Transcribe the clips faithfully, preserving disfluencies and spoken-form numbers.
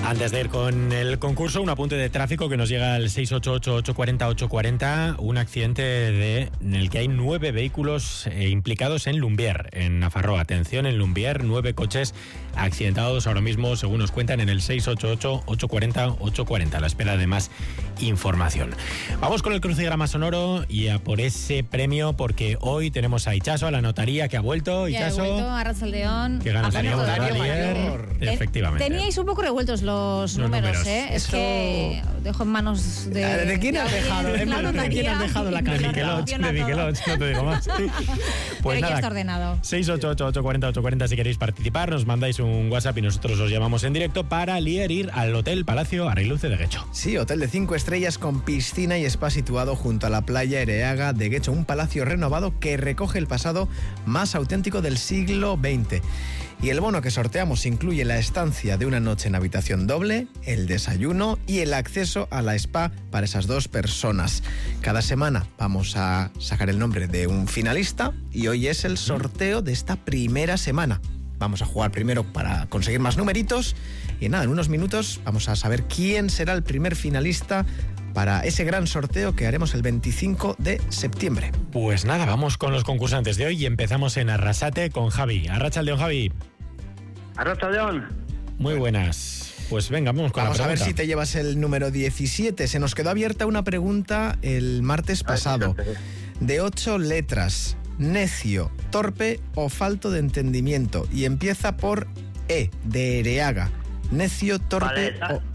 Antes de ir con el concurso, un apunte de tráfico que nos llega al seis ocho ocho, ocho cuatro cero, ocho cuatro cero, un accidente de, en el que hay nueve vehículos eh, implicados en Lumbier, en Nafarroa. Atención, en Lumbier, nueve coches accidentados ahora mismo, según nos cuentan, en el seis ocho ocho, ocho cuatro cero, ocho cuatro cero, a la espera de más información. Vamos con el crucigrama sonoro y a por ese premio, porque hoy tenemos a Itxaso, a la notaría, que ha vuelto. Ya Itxaso, he vuelto, Arratsaldeon. que ganas teníamos de ayer. Efectivamente. Teníais un poco revueltos los, los números, números, ¿eh? Es Eso... que dejo en manos de... ¿De quién has dejado? ¿De quién has dejado la De caja? Miqueloch, de Miqueloch, no te digo más. Pues Pero nada, ya está ordenado. seis ocho ocho, ocho cuatro cero, ocho cuatro cero si queréis participar, nos mandáis un WhatsApp y nosotros os llamamos en directo para lier ir al Hotel Palacio Arreiluce de Guecho. Sí, hotel de cinco estrellas con piscina y spa situado junto a la playa Ereaga de Guecho, un palacio renovado que recoge el pasado más auténtico del siglo veinte. Y el bono que sorteamos incluye la estancia de una noche en habitación doble, el desayuno y el acceso a la spa para esas dos personas. Cada semana vamos a sacar el nombre de un finalista y hoy es el sorteo de esta primera semana. Vamos a jugar primero para conseguir más numeritos y nada, en unos minutos vamos a saber quién será el primer finalista para ese gran sorteo que haremos el veinticinco de septiembre. Pues nada, vamos con los concursantes de hoy y empezamos en Arrasate con Javi. Arratsaldeon, Javi. Arratsaldeon. Muy buenas. Pues venga, vamos con Vamos la a ver pregunta. si te llevas el número diecisiete. Se nos quedó abierta una pregunta el martes pasado de ocho letras. Necio, torpe o falto de entendimiento. Y empieza por E, de Ereaga. Necio, torpe Vale, o...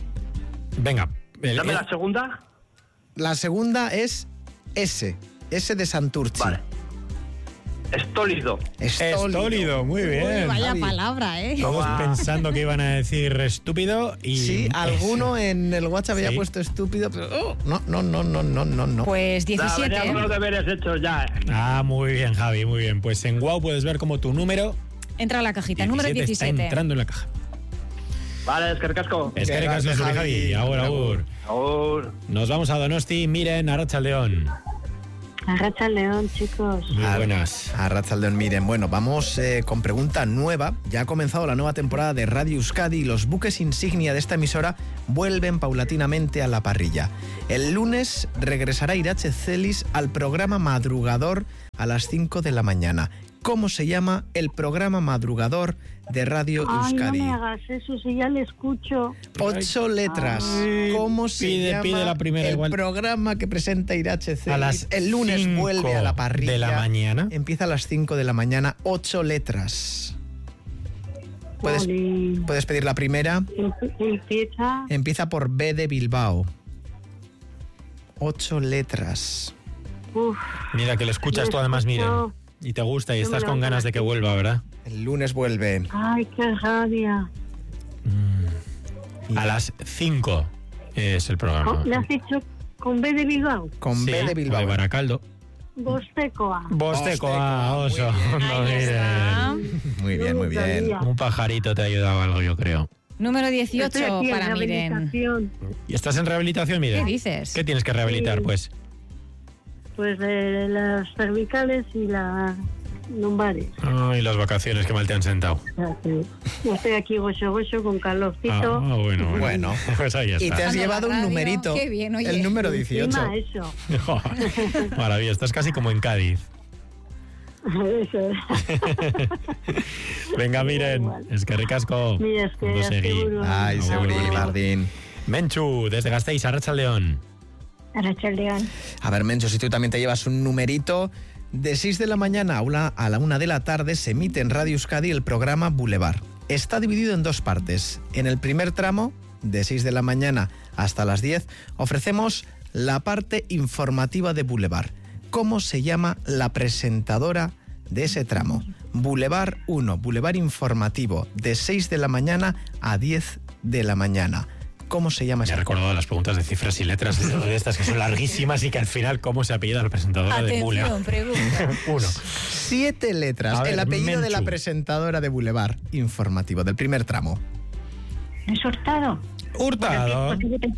Venga. El, Dame el, la segunda. La segunda es S. S de Santurchi. Vale. Estólido. Estólido, muy bien. Uy, vaya Javi. palabra, ¿eh? Todos Toma. pensando que iban a decir estúpido y... Sí, alguno en el WhatsApp había Sí. puesto estúpido, pero oh, no, no, no, no, no, no, no. Pues diecisiete. Venía con los deberes hechos ya. Ah, muy bien, Javi, muy bien. Pues en Guau puedes ver como tu número Entra a la cajita, número diecisiete está diecisiete. entrando en la caja. Vale, es que recasco. Es que Gracias, recasco, Javi. Javi. Agur, agur. Agur. Nos vamos a Donosti. Miren, Arratsaldeon. Arratsaldeon, chicos. Muy A- buenas. A Arratsaldeon, miren, bueno, vamos eh, con pregunta nueva. Ya ha comenzado la nueva temporada de Radio Euskadi y los buques insignia de esta emisora vuelven paulatinamente a la parrilla. El lunes regresará Irache Celis al programa madrugador a las cinco de la mañana. ¿Cómo se llama el programa madrugador de Radio Ay, Euskadi? no me hagas eso, si ya le escucho. Ocho letras. Ay, ¿Cómo se pide- llama pide la primera el igual. programa que presenta Irache Celis? A las el lunes cinco vuelve a la parrilla. de la mañana. Empieza a las cinco de la mañana. Ocho letras. ¿Puedes, Jolín. puedes pedir la primera? Emp- Empieza. Empieza por B de Bilbao. Ocho letras. Uf, Mira que le escuchas tú además, miren. No. Y te gusta y No me estás lo con ganas de que hagas. vuelva, ¿verdad? El lunes vuelve. ay, qué rabia. A las cinco es el programa. ¿Le has dicho con B de Bilbao? Con Sí, B de Bilbao. de Baracaldo. Bostecoa. Bosteco, ah, oso. Muy No, Ahí miren. está. Muy bien, muy bien. Sabía. Un pajarito te ha ayudado algo, yo creo. Número Estoy dieciocho aquí en para Miren. rehabilitación. ¿Y estás en rehabilitación, ¿Qué Miren? dices? ¿Qué tienes que rehabilitar, Sí. pues? Pues de las cervicales y las lumbares. Ay, las vacaciones, que mal te han sentado. O sea, que yo estoy aquí gocho gocho con Ah, calorcito. bueno, bueno. Bueno. Pues ahí Y te está. has Anda, llevado la un radio. numerito. Qué bien, oye. El número dieciocho. Encima eso. Maravilla, estás casi como en Cádiz. Eso es. Venga, Miren, Igual. es que ricasco. Mira, es que Ondo segi. seguro. Ay, Agur. seguro, Bardín. Menchu, desde Gasteiz, Arratsaldeon. Arratsaldeon. A ver, Mencho, si tú también te llevas un numerito, de seis de la mañana a, una, a la una de la tarde se emite en Radio Euskadi el programa Boulevard. Está dividido en dos partes. En el primer tramo, de seis de la mañana hasta las diez, ofrecemos la parte informativa de Boulevard. ¿Cómo se llama la presentadora de ese tramo? Boulevard uno, Boulevard informativo, de seis de la mañana a diez de la mañana. ¿Cómo se llama Me he esa? recordado las preguntas de cifras y letras de, de estas que son larguísimas y que al final, ¿cómo se apellida la presentadora de Atención, Boulevard? pregunta. Uno. Siete letras. A ver, el apellido de la Menchu. presentadora de Boulevard informativo del primer tramo. ¿Es Hurtado? Hurtado.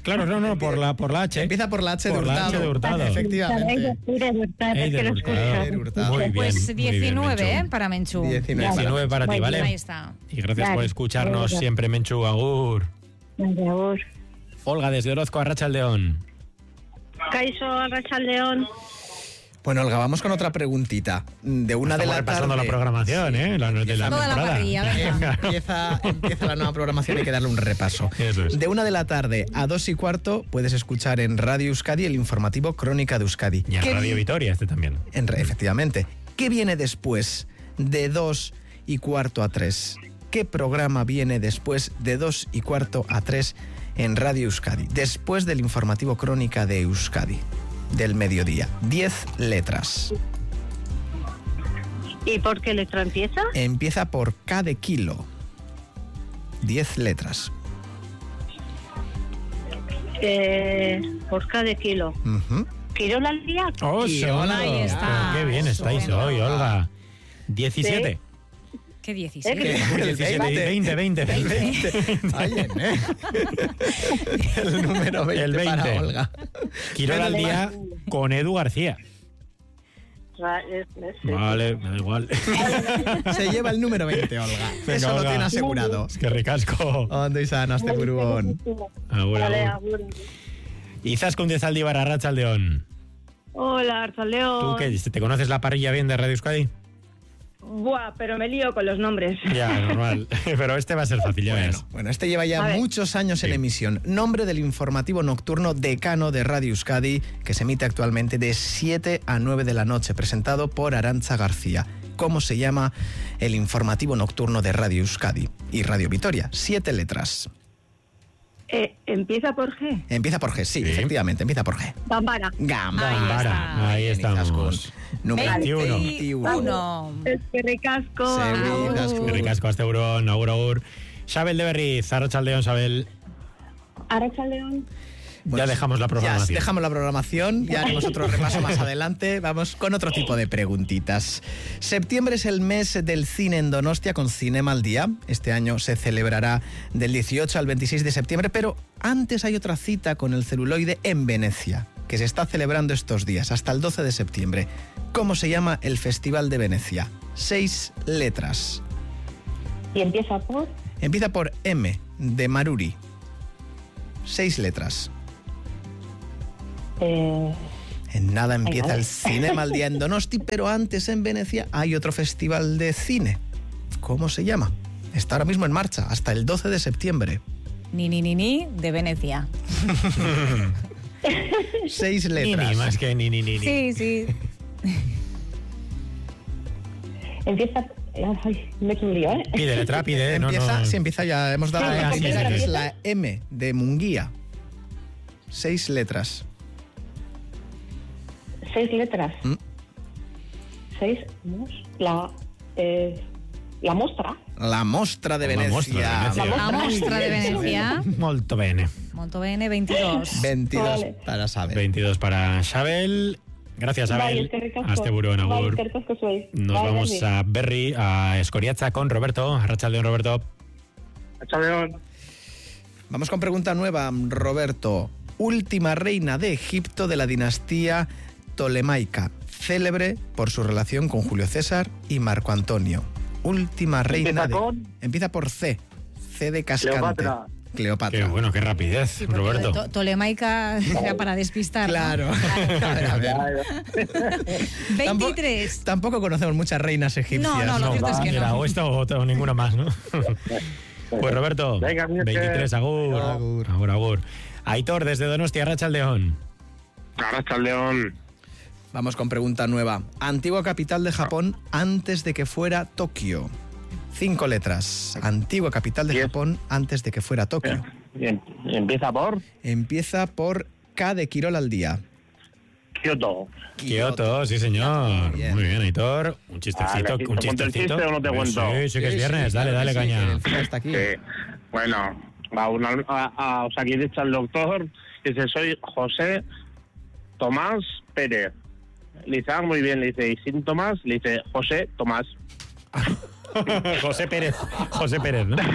Claro, no, no, por la, por la H. Empieza por la H de Por la Hurtado. H de Hurtado. Efectivamente. Eider Hurtado. Eider Hurtado. Muy bien, Pues muy bien, diecinueve, Menchu. ¿eh? Para Menchu. diecinueve. diecinueve para ti, Muy ¿vale? Ahí está. Y gracias Vale. por escucharnos Venga. siempre, Menchu. Agur. Agur. Olga, desde Orozco, Arratsaldeon. Caixo, Arratsaldeon. Bueno, Olga, vamos con otra preguntita. De una de Estamos la repasando tarde. la programación, ¿eh? La, de la Toda la temporada. parrilla, venga. Empieza, empieza la nueva programación, hay que darle un repaso. Eso es. De una de la tarde a dos y cuarto puedes escuchar en Radio Euskadi el informativo Crónica de Euskadi. Y en ¿Qué Radio vi- Vitoria este también. en re- efectivamente. ¿Qué viene después de dos y cuarto a tres? ¿Qué programa viene después de dos y cuarto a tres en Radio Euskadi? Después del informativo Crónica de Euskadi, del mediodía. Diez letras. ¿Y por qué letra empieza? Empieza por K de kilo. Diez letras. Eh, por cada kilo. Ujú. ¿Quirola al día? ¡Oh, Y Olga! hola, ahí está. Qué bien estáis Estupendo. hoy, Olga. diecisiete. ¿Qué diecisiete? ¿Qué? El diecisiete, veinte. veinte, veinte. veinte. Ay, ¿eh? El número veinte, El para veinte. Olga. Quirola al Vale. día con Edu García. Ra- es- es- Vale, me da igual. Se lleva el número veinte, Olga. Venga, Eso lo Olga. tiene asegurado. Es que ricasco. Ondo izan, aste buruon. Agur, Vale, agur. agur. Izaskun de Zaldívar, Arratsaldeon. Hola, Arratsaldeon. ¿Tú qué? ¿Te conoces la parrilla bien de Radio Euskadi? Buah, pero me lío con los nombres. Ya, normal. Pero este va a ser fácil, ya verás. Bueno, bueno, este lleva ya A ver. muchos años en Sí. emisión. Nombre del informativo nocturno decano de Radio Euskadi, que se emite actualmente de siete a nueve de la noche, presentado por Arantza García. ¿Cómo se llama el informativo nocturno de Radio Euskadi y Radio Vitoria? Siete letras. Eh, ¿Empieza por G? Empieza por G, sí, Sí. efectivamente, empieza por G. Gambara. Gamba. Ahí está. Ahí Bien, estamos. Izaskun. Número veintiuno. veintiuno. Es que ricasco. Sí, Izaskun. Ricasco, hasta Euron, agur, agur. Xabel de Berriz, Arratsaldeon, Xabel. Arratsaldeon. Ya dejamos la programación. Ya dejamos la programación, ya haremos otro repaso más adelante. Vamos con otro tipo de preguntitas. Septiembre es el mes del cine en Donostia con Cinema al Día. Este año se celebrará del dieciocho al veintiséis de septiembre, pero antes hay otra cita con el celuloide en Venecia, que se está celebrando estos días, hasta el doce de septiembre. ¿Cómo se llama el Festival de Venecia? Seis letras. ¿Y empieza por? Empieza por M, de Maruri. Seis letras. Eh, En nada empieza Venga. el Cinema al Día en Donosti, pero antes en Venecia hay otro festival de cine. ¿Cómo se llama? Está ahora mismo en marcha, hasta el doce de septiembre. Ni, ni, ni, ni, de Venecia. Seis Ni, letras. ni, más que ni, ni, ni, ni. Sí, sí. empieza... Ay, me he hecho un lío, ¿eh? Pide letra, pide. No, Empieza, no. sí, empieza ya. Hemos dado Sí, la sí, primera, sí, que sí. es la M de Munguía. Seis letras. Seis letras. ¿Mm? Seis... ¿no? La... Eh, la mostra. La Mostra de La Venecia. Mostra de Venecia. La mostra de Venecia. Molto bene. Molto bene, veintidós. veintidós Vale. para saber. veintidós para Xabel. Gracias, Bai, Xabel. eskerrik asko. Hasta Burón, Bai, agur. eskerrik asko zuei. Nos Bai, vamos berdin. a Berry, a Escoriaza con Roberto. Arratsaldeon, Roberto. Arratsaldeon. Vamos con pregunta nueva, Roberto. Última reina de Egipto de la dinastía Ptolemaica, célebre por su relación con Julio César y Marco Antonio. Última reina ¿Empieza de... con? Empieza por C. C de cascante. Cleopatra. Cleopatra. Qué bueno, qué rapidez, Sí, porque Roberto. To- Tolemaica era para despistar. ¿no? Claro. A ver, a ver. veintitrés. Tampoco, tampoco conocemos muchas reinas egipcias. No, no, lo cierto es que mira, no. o esta o, otra, o ninguna más, ¿no? Pues Roberto, Venga, mira que- veintitrés, agur. Agur. Agur, agur. Aitor, desde Donostia, Arratsaldeon. Arratsaldeon. Vamos con pregunta nueva. Antigua capital de Japón antes de que fuera Tokio. Cinco letras. Antigua capital de Diez. Japón antes de que fuera Tokio. Bien. Empieza por Empieza por K de Quirol al día. Kioto. Kioto, sí señor. Muy bien. Muy bien, Aitor. Un chistecito, Vale, un ¿te cuento el chistecito. chiste o no te cuento? Sí, sí que es viernes. Dale, claro dale, que sí, caña. que el final está aquí. Sí. Bueno, va una, a, a Osakidecha el doctor, dice, soy José Tomás Pérez. Le dice, ah, muy bien, le dice, ¿y sin Tomás? Le dice, José Tomás. José Pérez. José Pérez, ¿no?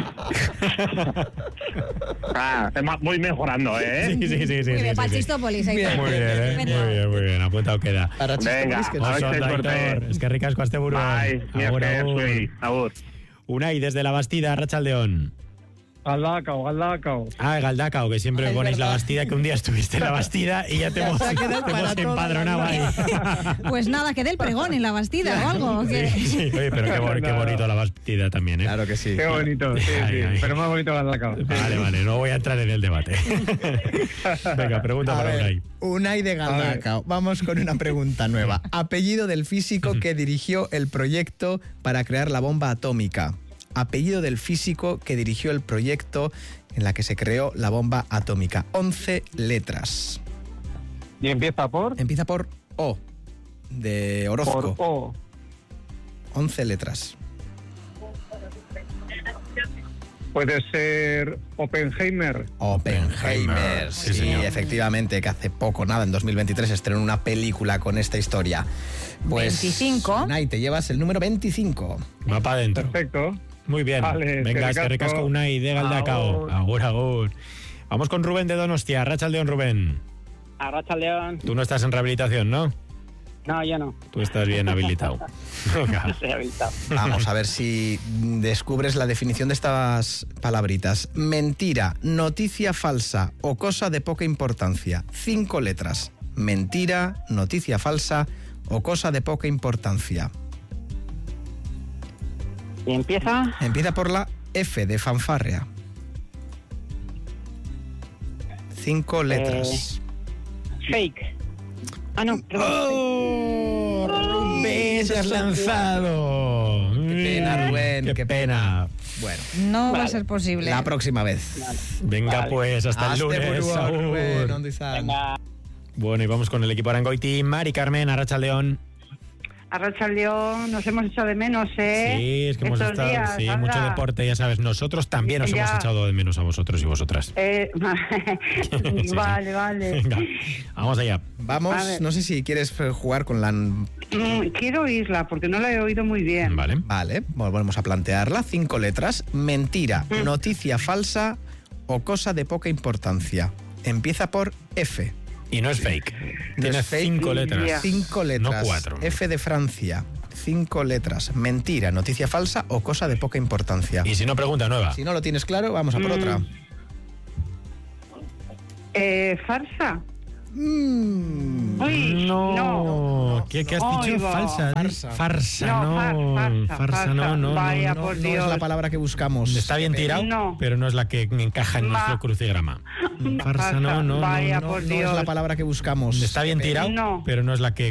Ah, voy mejorando, ¿eh? Sí, sí, sí. sí, Muy sí, bien, sí, para sí. Chistópolis. Ahí está. Muy bien, ¿eh? Muy bien, muy bien. Apuntado queda. Para Venga, Chistópolis, que a ver Oso, si hay Aitor, suerte. es que ricasco este burón. Bye, mi Agur, ejer, agur. soy. Agur. Unai, desde La Bastida, Arratsaldeon. Galdacao, Galdacao. Ah, Galdacao, que siempre Es ponéis La verdad. Bastida, que un día estuviste en La Bastida y ya te hemos, Se ha quedado te para hemos toda la empadronado ahí. Pues nada, que dé el pregón en la Bastida o algo. que- Sí, sí. Oye, pero qué, bon- qué bonito La Bastida también, ¿eh? Claro que sí. Qué bonito, sí, Ay, sí. ay. Pero más bonito Galdacao. Vale, vale, no voy a entrar en el debate. Venga, pregunta A para ver, Unai. Unai de Galdacao. Vamos con una pregunta nueva. Apellido del físico que dirigió el proyecto para crear la bomba atómica. Apellido del físico que dirigió el proyecto en la que se creó la bomba atómica. once letras. Y empieza por... Empieza por O, de Por Orozco. O. once letras. Puede ser Oppenheimer. Oppenheimer, Sí, sí, señor. efectivamente, que hace poco, nada, en dos mil veintitrés estrenó una película con esta historia. Pues, veinticinco. Unai, te llevas el número veinticinco. Va para adentro. Perfecto. Muy bien. Vale, Venga, es que eskerrik ricasco asko. Unai de Galdacao. Agur. Agur, agur. Vamos con Rubén de Donostia. Arratsaldeon, Rubén. Arratsaldeon. Tú no estás en rehabilitación, ¿no? No, yo no. Tú estás bien habilitado. Venga. Estoy habilitado. Vamos a ver si descubres la definición de estas palabritas. Mentira, noticia falsa o cosa de poca importancia. Cinco letras. Mentira, noticia falsa o cosa de poca importancia. ¿Y empieza? Empieza por la F de fanfarria. Cinco letras. Fake. Ah, no, perdón. ¡Oh! Rubén, te has lanzado. Qué pena, Rubén, Qué, qué pena. Bueno, No va a Vale. ser posible. la próxima vez. Venga, Vale. pues, hasta el Hazte lunes. burua, Agur. Rubén, ¿dónde están? Venga. Bueno, y vamos con el equipo Arangoiti. Mari Carmen, Arratsaldeon. Arratsaldeon, nos hemos echado de menos, ¿eh? Sí, es que hemos Estos estado. días, sí, anda. mucho deporte, ya sabes. Nosotros también nos Ya. hemos echado de menos a vosotros y vosotras. Eh, Sí, vale, sí. vale. Venga, vamos allá. Vamos, A ver. no sé si quieres eh, jugar con la... Mm, quiero oírla porque no la he oído muy bien. Vale. Vale, volvemos a plantearla. Cinco letras. Mentira, noticia falsa o cosa de poca importancia. Empieza por F. Y no es fake. No Tiene es fake. cinco letras. Ya. Cinco letras. No cuatro. F de Francia. Cinco letras. Mentira, noticia falsa o cosa de poca importancia. Y si no, pregunta nueva. Si no lo tienes claro, vamos a por Mm. otra. Eh, farsa. Mm. Uy, No. no. ¿Qué, qué has Ay, dicho? va. Falsa. Farsa. Farsa, No, no. far- farsa, Farsa, no, farsa. no. Vaya, no, por no. No es la Dios. palabra que buscamos. Está bien tirado, No. pero no es la que encaja en Ma- nuestro crucigrama. Farsa, no, no, no. Vaya, no. por No es Dios. la palabra que buscamos. Está bien tirado, No. pero no es la que